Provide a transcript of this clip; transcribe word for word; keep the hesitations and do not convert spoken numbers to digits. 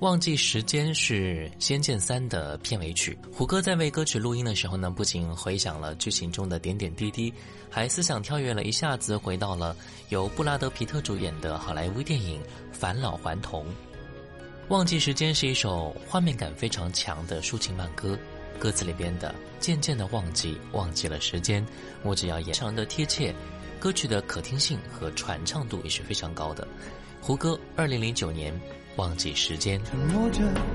忘记时间是《仙剑三》的片尾曲，胡歌在为歌曲录音的时候呢，不仅回想了剧情中的点点滴滴，还思想跳跃了一下子回到了由布拉德皮特主演的好莱坞电影《返老还童》。忘记时间是一首画面感非常强的抒情慢歌，歌词里边的渐渐的忘记忘记了时间，我只要演唱的贴切，歌曲的可听性和传唱度也是非常高的。胡歌二零零九年忘记时间。 沉默着